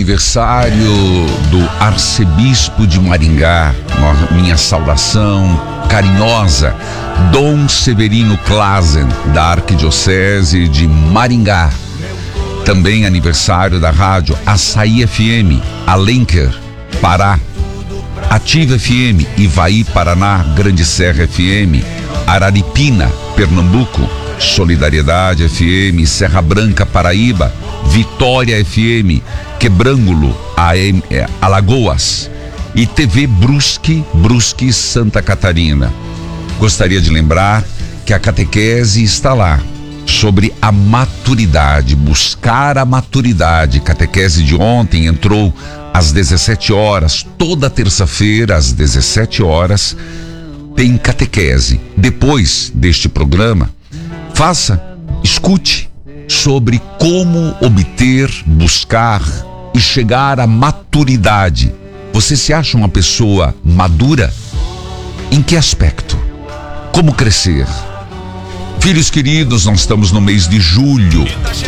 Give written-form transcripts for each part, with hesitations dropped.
aniversário do arcebispo de Maringá. Minha saudação carinhosa, Dom Severino Klazen, da Arquidiocese de Maringá. Também aniversário da rádio Açaí FM, Alenquer, Pará, Ativa FM, Ivaí, Paraná, Grande Serra FM, Araripina, Pernambuco, Solidariedade FM, Serra Branca, Paraíba, Vitória FM, Quebrangulo, Alagoas e TV Brusque, Santa Catarina. Gostaria de lembrar que a catequese está lá, sobre a maturidade, buscar a maturidade. Catequese de ontem entrou às 17 horas, toda terça-feira às 17 horas tem catequese. Depois deste programa, escute sobre como obter, buscar e chegar à maturidade. Você se acha uma pessoa madura? Em que aspecto? Como crescer? Filhos queridos, nós estamos no mês de junho,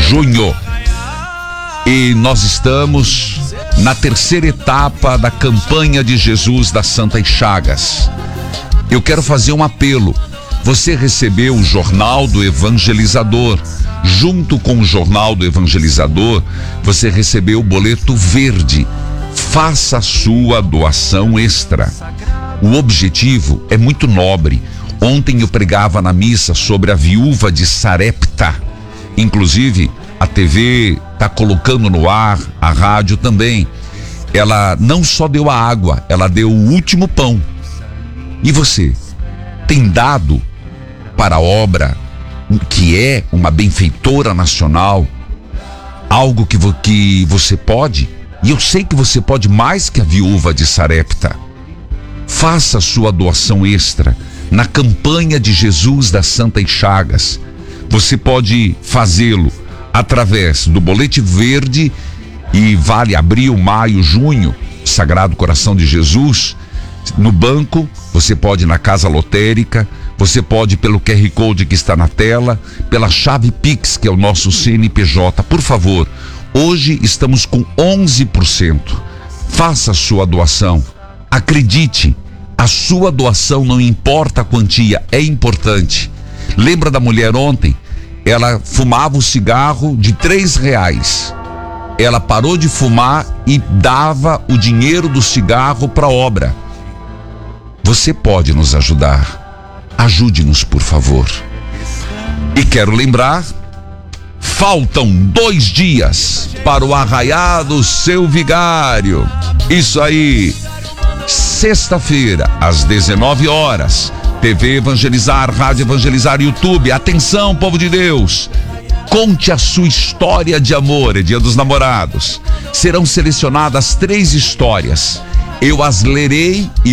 e nós estamos na terceira etapa da campanha de Jesus das Santas Chagas. Eu quero fazer um apelo. Você recebeu o Jornal do Evangelizador. Junto com o Jornal do Evangelizador, você recebeu o boleto verde. Faça a sua doação extra. O objetivo é muito nobre. Ontem eu pregava na missa sobre a viúva de Sarepta. Inclusive, a TV está colocando no ar, a rádio também. Ela não só deu a água, ela deu o último pão. E você tem dado para a obra que é uma benfeitora nacional algo que você pode? E eu sei que você pode mais que a viúva de Sarepta. Faça a sua doação extra na campanha de Jesus das Santas Chagas. Você pode fazê-lo através do Bolete Verde e vale abril, maio, junho, Sagrado Coração de Jesus. No banco, você pode na Casa Lotérica, você pode pelo QR Code que está na tela, pela chave Pix, que é o nosso CNPJ. Por favor, hoje estamos com 11%. Faça a sua doação. Acredite, a sua doação, não importa a quantia, é importante. Lembra da mulher ontem? Ela fumava o cigarro de R$3. Ela parou de fumar e dava o dinheiro do cigarro para a obra. Você pode nos ajudar. Ajude-nos, por favor. E quero lembrar, faltam 2 dias para o arraiado Seu Vigário. Isso aí. Sexta-feira, às 19 horas, TV Evangelizar, Rádio Evangelizar, YouTube. Atenção, povo de Deus, conte a sua história de amor. É Dia dos Namorados. Serão selecionadas 3 histórias. Eu as lerei e